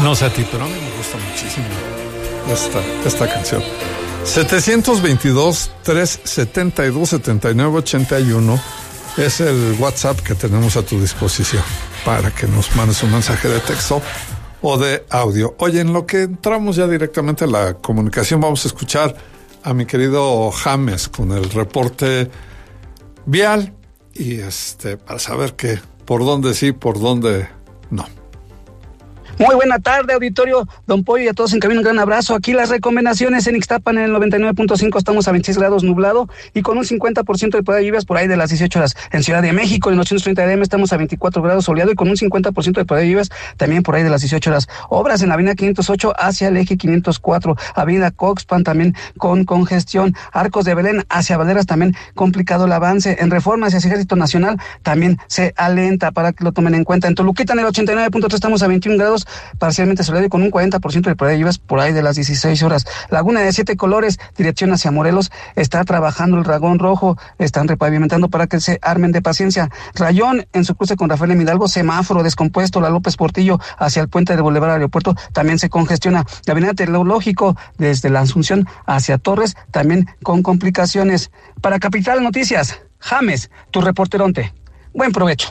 No sé a ti, pero a mí me gusta muchísimo esta canción. 722-372-7981 es el WhatsApp que tenemos a tu disposición para que nos mandes un mensaje de texto o de audio. Oye, en lo que entramos ya directamente a la comunicación, vamos a escuchar a mi querido James con el reporte vial y para saber que por dónde sí, por dónde no. Muy buena tarde, auditorio, don Pollo, y a todos en cabina un gran abrazo. Aquí las recomendaciones en Ixtapan, en el 99.5 estamos a 26 grados nublado y con un 50% de probabilidad de lluvias por ahí de las 18 horas. En Ciudad de México, en el 830 AM estamos a 24 grados soleado y con un 50% de probabilidad de lluvias también por ahí de las 18 horas. Obras en la avenida 508 hacia el eje 504, avenida Coxpan también con congestión, Arcos de Belén hacia Valderas también complicado el avance. En Reforma hacia Ejército Nacional también se alenta para que lo tomen en cuenta. En Toluquita, en el 89.3 estamos a 21 grados parcialmente soleado y con un 40% de probabilidad de lluvias por ahí de las 16 horas. Laguna de Siete Colores, dirección hacia Morelos, está trabajando el dragón rojo, están repavimentando para que se armen de paciencia. Rayón, en su cruce con Rafael M. Hidalgo, semáforo descompuesto, la López Portillo hacia el puente de Boulevard Aeropuerto, también se congestiona. La avenida Tecnológico, desde la Asunción hacia Torres, también con complicaciones. Para Capital Noticias, James, tu reporteronte. Buen provecho.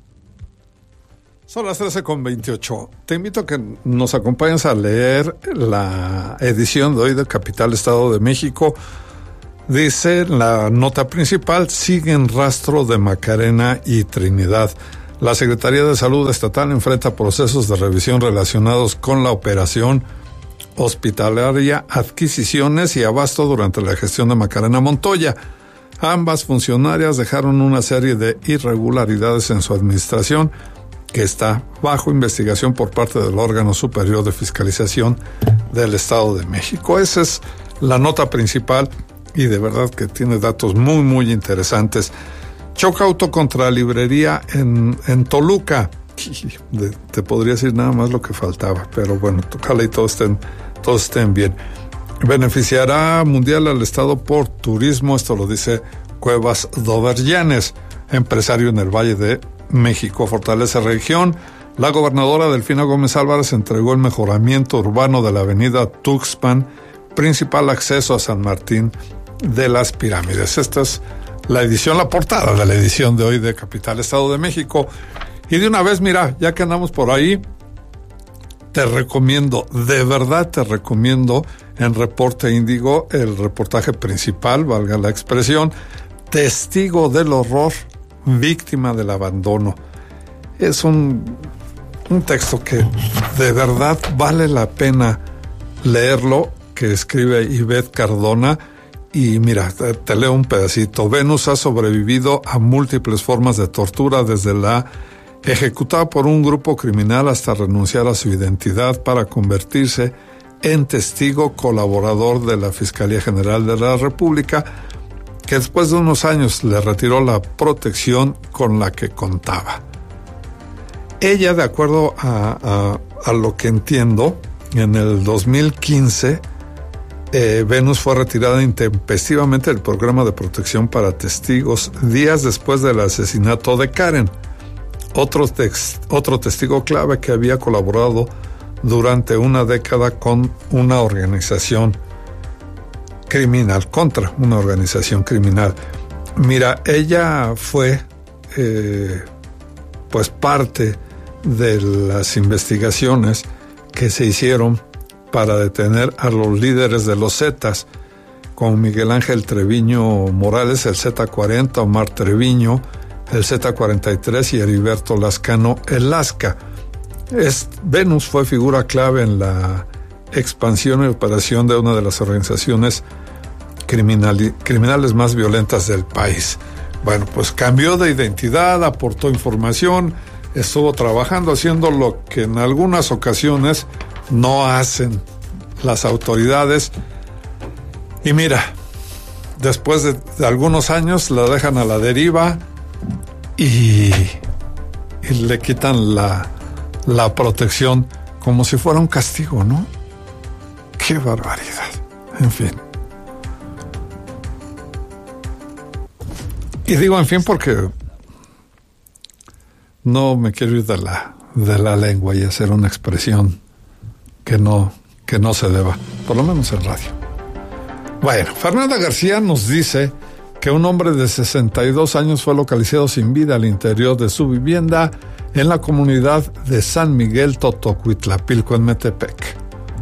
Son las 13:28. Te invito a que nos acompañes a leer la edición de hoy de Capital Estado de México. Dice la nota principal: siguen rastro de Macarena y Trinidad. La Secretaría de Salud Estatal enfrenta procesos de revisión relacionados con la operación hospitalaria, adquisiciones y abasto durante la gestión de Macarena Montoya. Ambas funcionarias dejaron una serie de irregularidades en su administración, que está bajo investigación por parte del órgano superior de fiscalización del Estado de México. Esa es la nota principal y de verdad que tiene datos muy, muy interesantes. Choca auto contra librería en Toluca. Te podría decir nada más lo que faltaba, pero bueno, ojalá y todos estén bien. Beneficiará mundial al Estado por turismo, esto lo dice Cuevas Doverllanes, empresario en el Valle de México. Fortalece región. La gobernadora Delfina Gómez Álvarez entregó el mejoramiento urbano de la avenida Tuxpan, principal acceso a San Martín de las Pirámides. Esta es la portada de la edición de hoy de Capital Estado de México. Y de una vez, mira, ya que andamos por ahí, te recomiendo, de verdad te recomiendo en Reporte Índigo, el reportaje principal, valga la expresión, Testigo del horror, víctima del abandono. Es un texto que de verdad vale la pena leerlo, que escribe Ivette Cardona. Y mira, te leo un pedacito. Venus ha sobrevivido a múltiples formas de tortura, desde la ejecutada por un grupo criminal hasta renunciar a su identidad para convertirse en testigo colaborador de la Fiscalía General de la República, que después de unos años le retiró la protección con la que contaba. Ella, de acuerdo a lo que entiendo, en el 2015, Venus fue retirada intempestivamente del programa de protección para testigos días después del asesinato de Karen, otro testigo clave que había colaborado durante una década con una organización criminal, contra una organización criminal. Mira, ella fue pues parte de las investigaciones que se hicieron para detener a los líderes de los Zetas, como Miguel Ángel Treviño Morales, el Z40, Omar Treviño, el Z43 y Heriberto Lascano, el Lasca. Venus fue figura clave en la expansión y operación de una de las organizaciones criminales más violentas del país. Bueno, pues cambió de identidad, aportó información, estuvo trabajando, haciendo lo que en algunas ocasiones no hacen las autoridades. Y mira, después de algunos años la dejan a la deriva y le quitan la protección como si fuera un castigo, ¿no? ¡Qué barbaridad! En fin. Y digo en fin porque no me quiero ir de la lengua y hacer una expresión que no se deba, por lo menos en radio. Bueno, Fernanda García nos dice que un hombre de 62 años fue localizado sin vida al interior de su vivienda en la comunidad de San Miguel Totocuitlapilco, en Metepec.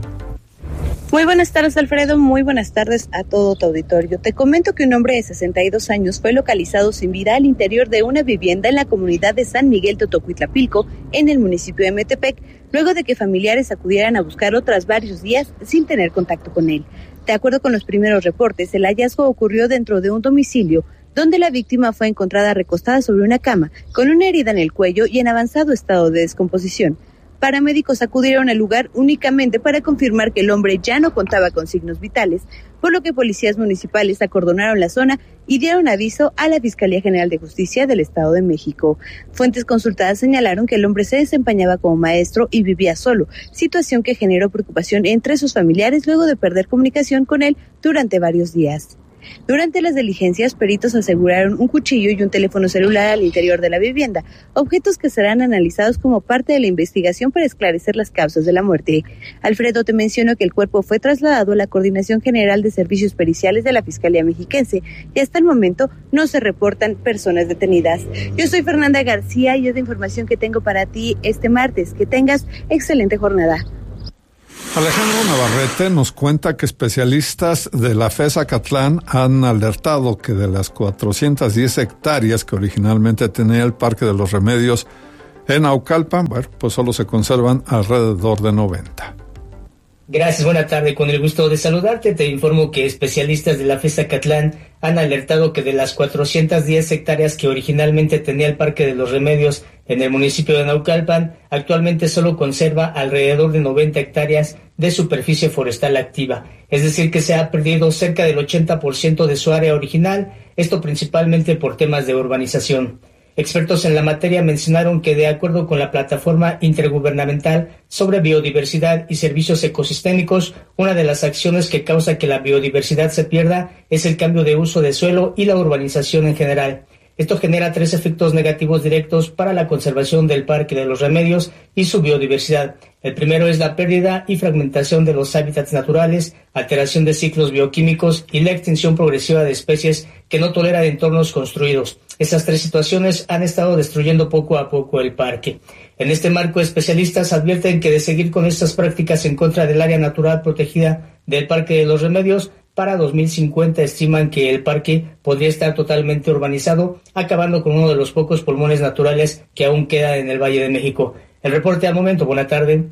Muy buenas tardes, Alfredo. Muy buenas tardes a todo tu auditorio. Te comento que un hombre de 62 años fue localizado sin vida al interior de una vivienda en la comunidad de San Miguel Totocuitlapilco, en el municipio de Metepec, luego de que familiares acudieran a buscarlo tras varios días sin tener contacto con él. De acuerdo con los primeros reportes, el hallazgo ocurrió dentro de un domicilio donde la víctima fue encontrada recostada sobre una cama, con una herida en el cuello y en avanzado estado de descomposición. Paramédicos acudieron al lugar únicamente para confirmar que el hombre ya no contaba con signos vitales, por lo que policías municipales acordonaron la zona y dieron aviso a la Fiscalía General de Justicia del Estado de México. Fuentes consultadas señalaron que el hombre se desempeñaba como maestro y vivía solo, situación que generó preocupación entre sus familiares luego de perder comunicación con él durante varios días. Durante las diligencias, peritos aseguraron un cuchillo y un teléfono celular al interior de la vivienda, objetos que serán analizados como parte de la investigación para esclarecer las causas de la muerte. Alfredo, te menciono que el cuerpo fue trasladado a la Coordinación General de Servicios Periciales de la Fiscalía Mexiquense y hasta el momento no se reportan personas detenidas. Yo soy Fernanda García y es la información que tengo para ti este martes. Que tengas excelente jornada. Alejandro Navarrete nos cuenta que especialistas de la FES Acatlán han alertado que de las 410 hectáreas que originalmente tenía el Parque de los Remedios en Naucalpan, pues solo se conservan alrededor de 90. Gracias, buena tarde. Con el gusto de saludarte, te informo que especialistas de la FES Acatlán han alertado que de las 410 hectáreas que originalmente tenía el Parque de los Remedios en el municipio de Naucalpan, actualmente solo conserva alrededor de 90 hectáreas de superficie forestal activa. Es decir, que se ha perdido cerca del 80% de su área original, esto principalmente por temas de urbanización. Expertos en la materia mencionaron que, de acuerdo con la Plataforma Intergubernamental sobre Biodiversidad y Servicios Ecosistémicos, una de las acciones que causa que la biodiversidad se pierda es el cambio de uso de suelo y la urbanización en general. Esto genera 3 efectos negativos directos para la conservación del Parque de los Remedios y su biodiversidad. El primero es la pérdida y fragmentación de los hábitats naturales, alteración de ciclos bioquímicos y la extinción progresiva de especies que no toleran entornos construidos. Esas 3 situaciones han estado destruyendo poco a poco el parque. En este marco, especialistas advierten que de seguir con estas prácticas en contra del área natural protegida del Parque de los Remedios, para 2050 estiman que el parque podría estar totalmente urbanizado, acabando con uno de los pocos pulmones naturales que aún quedan en el Valle de México. El reporte al momento. Buena tarde.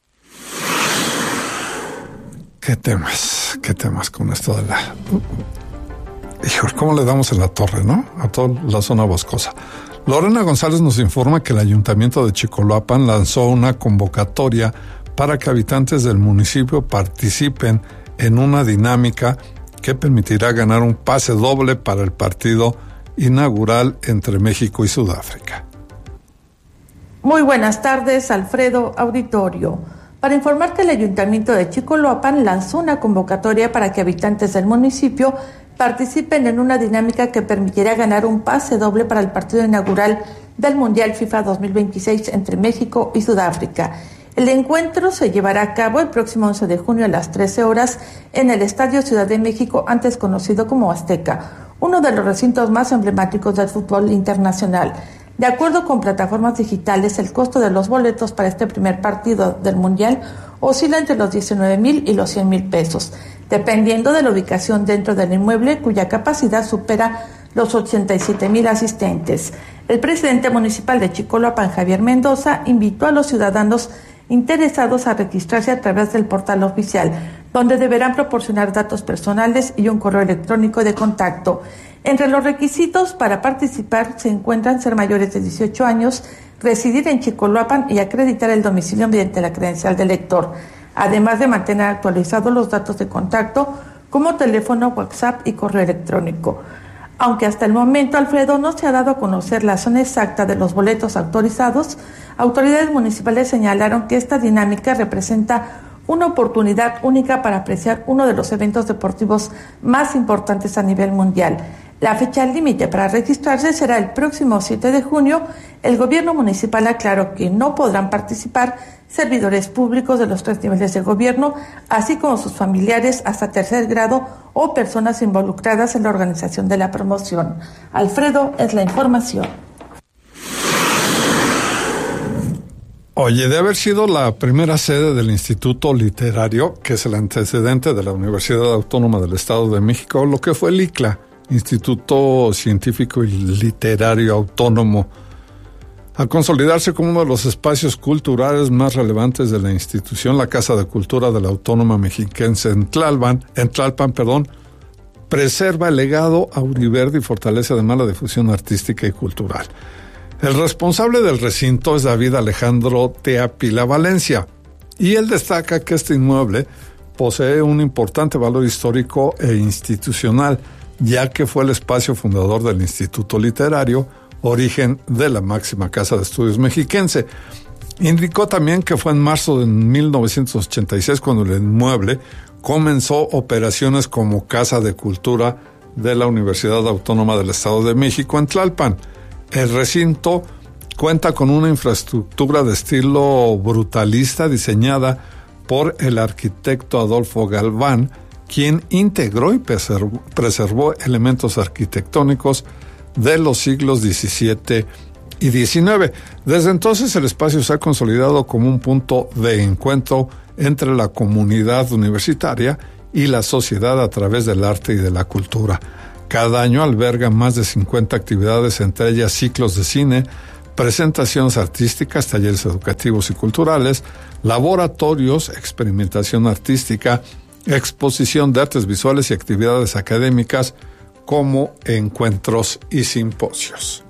¿Qué temas con esto de la... Híjole, ¿cómo le damos en la torre, no? A toda la zona boscosa. Lorena González nos informa que el Ayuntamiento de Chicoloapan lanzó una convocatoria para que habitantes del municipio participen en una dinámica que permitirá ganar un pase doble para el partido inaugural entre México y Sudáfrica. Muy buenas tardes, Alfredo, auditorio. Para informar que el Ayuntamiento de Chicoloapan lanzó una convocatoria para que habitantes del municipio participen en una dinámica que permitirá ganar un pase doble para el partido inaugural del Mundial FIFA 2026 entre México y Sudáfrica. El encuentro se llevará a cabo el próximo 11 de junio a las 13 horas en el Estadio Ciudad de México, antes conocido como Azteca, uno de los recintos más emblemáticos del fútbol internacional. De acuerdo con plataformas digitales, el costo de los boletos para este primer partido del Mundial oscila entre los 19,000 y los 100,000 pesos, dependiendo de la ubicación dentro del inmueble, cuya capacidad supera los 87,000 asistentes. El presidente municipal de Chicoloapan, Javier Mendoza, invitó a los ciudadanos interesados a registrarse a través del portal oficial, donde deberán proporcionar datos personales y un correo electrónico de contacto. Entre los requisitos para participar se encuentran ser mayores de 18 años, residir en Chicoloapan y acreditar el domicilio mediante la credencial de lector, además de mantener actualizados los datos de contacto como teléfono, WhatsApp y correo electrónico. Aunque hasta el momento, Alfredo, no se ha dado a conocer la zona exacta de los boletos autorizados, autoridades municipales señalaron que esta dinámica representa una oportunidad única para apreciar uno de los eventos deportivos más importantes a nivel mundial. La fecha límite para registrarse será el próximo 7 de junio el gobierno municipal aclaró que no podrán participar servidores públicos de los 3 niveles de gobierno, así como sus familiares hasta 3er grado o personas involucradas en la organización de la promoción. Alfredo, es la información. Oye, de haber sido la primera sede del Instituto Literario, que es el antecedente de la Universidad Autónoma del Estado de México, lo que fue el ICLA, Instituto Científico y Literario Autónomo, a consolidarse como uno de los espacios culturales más relevantes de la institución, la Casa de Cultura de la Autónoma Mexiquense en Tlalpan, preserva el legado auriverde y fortalece además la difusión artística y cultural. El responsable del recinto es David Alejandro Teapila Valencia, y él destaca que este inmueble posee un importante valor histórico e institucional, ya que fue el espacio fundador del Instituto Literario, origen de la máxima casa de estudios mexiquense. Indicó también que fue en marzo de 1986 cuando el inmueble comenzó operaciones como Casa de Cultura de la Universidad Autónoma del Estado de México en Tlalpan. El recinto cuenta con una infraestructura de estilo brutalista diseñada por el arquitecto Adolfo Galván, quien integró y preservó elementos arquitectónicos de los siglos XVII y XIX. Desde entonces el espacio se ha consolidado como un punto de encuentro entre la comunidad universitaria y la sociedad a través del arte y de la cultura. Cada año alberga más de 50 actividades, entre ellas ciclos de cine, presentaciones artísticas, talleres educativos y culturales, laboratorios, experimentación artística, exposición de artes visuales y actividades académicas como encuentros y simposios.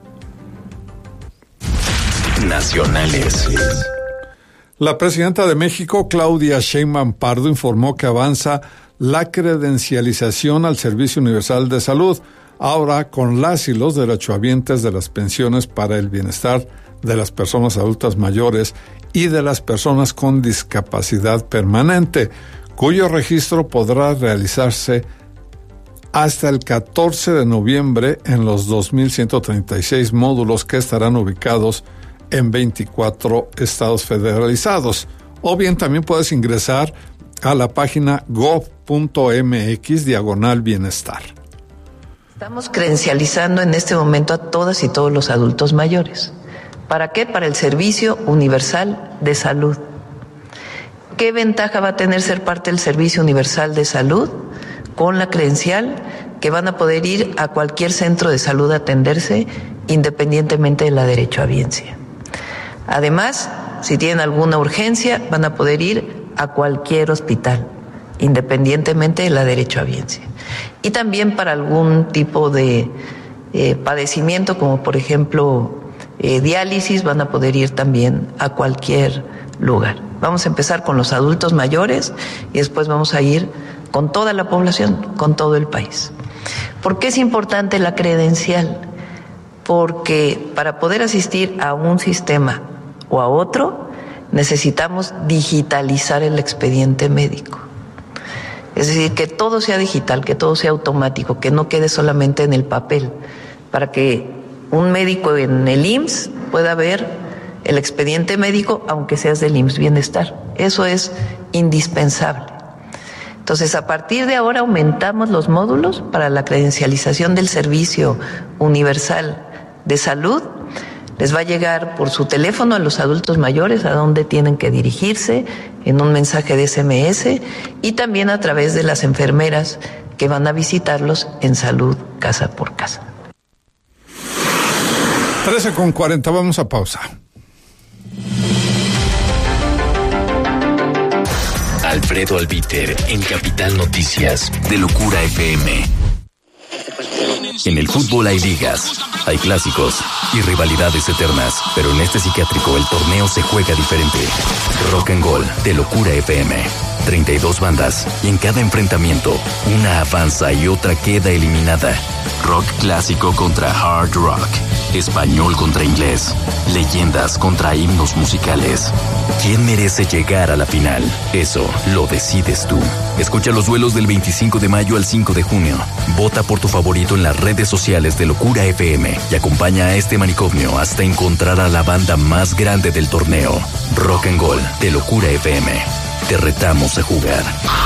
Nacionales. La presidenta de México, Claudia Sheinbaum Pardo, informó que avanza la credencialización al Servicio Universal de Salud, ahora con las y los derechohabientes de las pensiones para el bienestar de las personas adultas mayores y de las personas con discapacidad permanente, cuyo registro podrá realizarse hasta el 14 de noviembre en los 2.136 módulos que estarán ubicados en 24 estados federalizados. O bien también puedes ingresar a la página gov.mx/bienestar. Estamos credencializando en este momento a todas y todos los adultos mayores. ¿Para qué? Para el Servicio Universal de Salud. ¿Qué ventaja va a tener ser parte del Servicio Universal de Salud? Con la credencial que van a poder ir a cualquier centro de salud a atenderse independientemente de la derechohabiencia. Además, si tienen alguna urgencia, van a poder ir a cualquier hospital, independientemente de la derechohabiencia. Y también para algún tipo de padecimiento, como por ejemplo diálisis, van a poder ir también a cualquier lugar. Vamos a empezar con los adultos mayores y después vamos a ir con toda la población, con todo el país. ¿Por qué es importante la credencial? Porque para poder asistir a un sistema o a otro, necesitamos digitalizar el expediente médico. Es decir, que todo sea digital, que todo sea automático, que no quede solamente en el papel, para que un médico en el IMSS pueda ver el expediente médico, aunque seas del IMSS Bienestar. Eso es indispensable. Entonces, a partir de ahora aumentamos los módulos para la credencialización del Servicio Universal de Salud. Les va a llegar por su teléfono a los adultos mayores a dónde tienen que dirigirse, en un mensaje de SMS, y también a través de las enfermeras que van a visitarlos en salud casa por casa. 13:40, vamos a pausa. Alfredo Albiter en Capital Noticias de Locura FM. En el fútbol hay ligas, hay clásicos y rivalidades eternas, pero en este psiquiátrico el torneo se juega diferente. Rock and Roll de Locura FM. 32 bandas y en cada enfrentamiento una avanza y otra queda eliminada. Rock clásico contra hard rock. Español contra inglés. Leyendas contra himnos musicales. ¿Quién merece llegar a la final? Eso lo decides tú. Escucha los duelos del 25 de mayo al 5 de junio. Vota por tu favorito en las redes sociales de Locura FM y acompaña a este manicomio hasta encontrar a la banda más grande del torneo. Rock and Gold de Locura FM. Te retamos a jugar.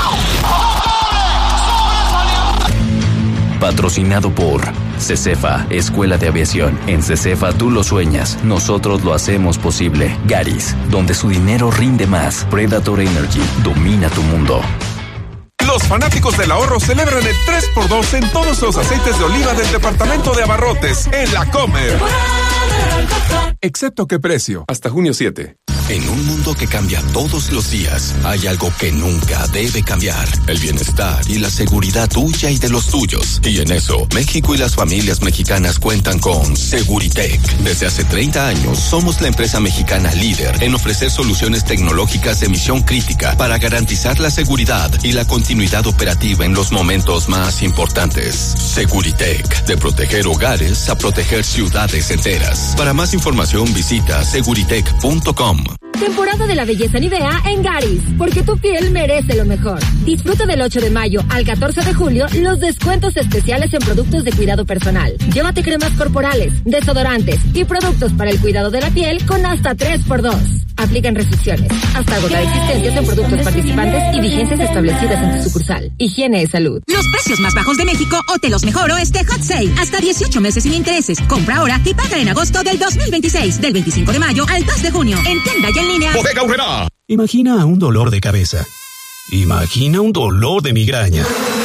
Patrocinado por CECEFA, Escuela de Aviación. En CECEFA tú lo sueñas, nosotros lo hacemos posible. Garis, donde su dinero rinde más. Predator Energy, domina tu mundo. Los fanáticos del ahorro celebran el 3x2 en todos los aceites de oliva del departamento de abarrotes en La Comer. Excepto qué precio, hasta junio 7. En un mundo que cambia todos los días, hay algo que nunca debe cambiar: el bienestar y la seguridad tuya y de los tuyos. Y en eso, México y las familias mexicanas cuentan con Seguritech. Desde hace 30 años, somos la empresa mexicana líder en ofrecer soluciones tecnológicas de misión crítica para garantizar la seguridad y la continuidad operativa en los momentos más importantes. Seguritech, de proteger hogares a proteger ciudades enteras. Para más información, visita seguritech.com. Temporada de la belleza Nivea en Garis, porque tu piel merece lo mejor. Disfruta del 8 de mayo al 14 de julio los descuentos especiales en productos de cuidado personal. Llévate cremas corporales, desodorantes y productos para el cuidado de la piel con hasta 3x2. Aplican restricciones. Hasta agotar existencias en productos participantes y vigencias establecidas en tu sucursal. Higiene y salud. Los precios más bajos de México o te los mejoro este Hot Sale. Hasta 18 meses sin intereses. Compra ahora y paga en agosto del 2026. Del 25 de mayo al 2 de junio. En tienda y en línea. Bodega Aurrerá. Imagina un dolor de cabeza. Imagina un dolor de migraña.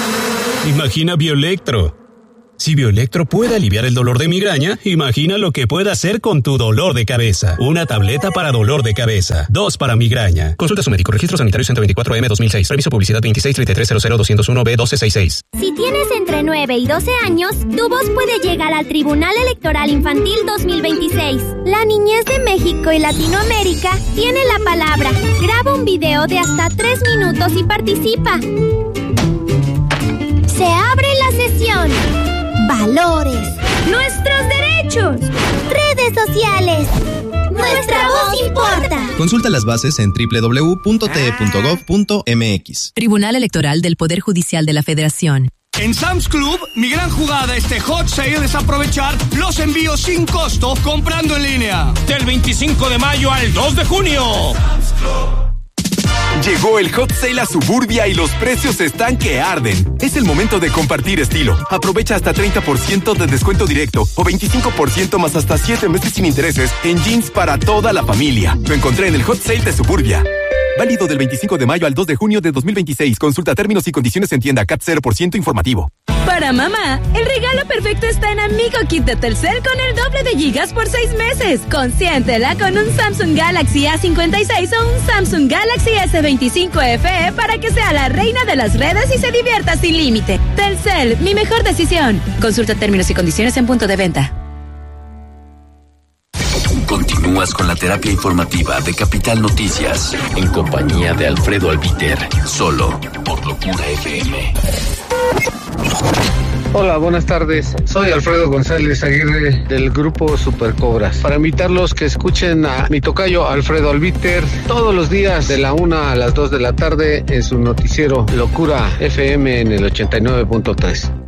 Imagina Bioelectro. Si Bioelectro puede aliviar el dolor de migraña, imagina lo que puede hacer con tu dolor de cabeza. Una tableta para dolor de cabeza. 2 para migraña. Consulta a su médico. Registro sanitario 124M 2006. Permiso publicidad 2633000201B1266. Si tienes entre 9 y 12 años, tu voz puede llegar al Tribunal Electoral Infantil 2026. La niñez de México y Latinoamérica tiene la palabra. Graba un video de hasta 3 minutos y participa. Se abre la sesión. Valores. Nuestros derechos. Redes sociales. Nuestra voz importa. Consulta las bases en www.te.gov.mx. Tribunal Electoral del Poder Judicial de la Federación. En Sam's Club, mi gran jugada este Hot Sale es aprovechar los envíos sin costo comprando en línea. Del 25 de mayo al 2 de junio. Sam's Club. Llegó el Hot Sale a Suburbia y los precios están que arden. Es el momento de compartir estilo. Aprovecha hasta 30% de descuento directo o 25% más hasta 7 meses sin intereses en jeans para toda la familia. Lo encontré en el Hot Sale de Suburbia. Válido del 25 de mayo al 2 de junio de 2026. Consulta términos y condiciones en tienda. CAT 0% informativo. Para mamá, el regalo perfecto está en Amigo Kit de Telcel con el doble de gigas por 6 meses. Consiéntela con un Samsung Galaxy A56 o un Samsung Galaxy S25 FE para que sea la reina de las redes y se divierta sin límite. Telcel, mi mejor decisión. Consulta términos y condiciones en punto de venta. Continúas con la terapia informativa de Capital Noticias en compañía de Alfredo Albiter, solo por Locura FM. Hola, buenas tardes. Soy Alfredo González Aguirre del grupo Supercobras. Para invitarlos que escuchen a mi tocayo Alfredo Albiter todos los días de la 1 a las 2 de la tarde en su noticiero Locura FM en el 89.3.